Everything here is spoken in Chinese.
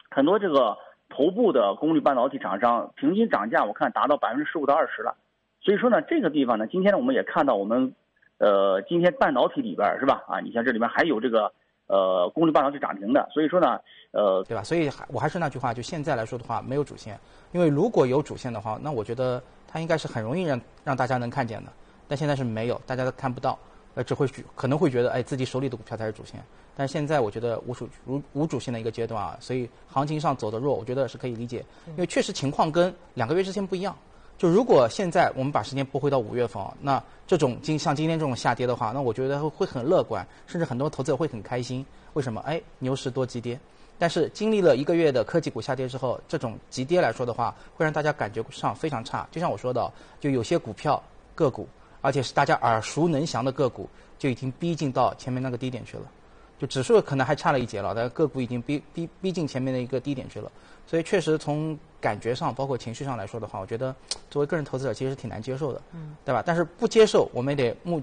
很多这个头部的功率半导体厂商平均涨价我看达到15%到20%了。所以说呢，这个地方呢，今天呢我们也看到我们今天半导体里边是吧？啊，你像这里面还有这个功率半导体涨停的，所以说呢对吧？所以我还是那句话，就现在来说的话，没有主线，因为如果有主线的话，那我觉得它应该是很容易让大家能看见的。但现在是没有，大家都看不到，只会可能会觉得，哎，自己手里的股票才是主线。但是现在我觉得无主线的一个阶段啊，所以行情上走的弱，我觉得是可以理解，因为确实情况跟2个月之前不一样。就如果现在我们把时间拨回到5月份啊，那这种像今天这种下跌的话，那我觉得会很乐观，甚至很多投资者会很开心。为什么？哎，牛市多急跌。但是经历了1个月的科技股下跌之后，这种急跌来说的话，会让大家感觉上非常差。就像我说的，就有些个股，而且是大家耳熟能详的个股，就已经逼近到前面那个低点去了。就指数可能还差了一截了，但个股已经逼近前面的一个低点去了。所以确实从感觉上，包括情绪上来说的话，我觉得作为个人投资者其实是挺难接受的，对吧？但是不接受，我们也得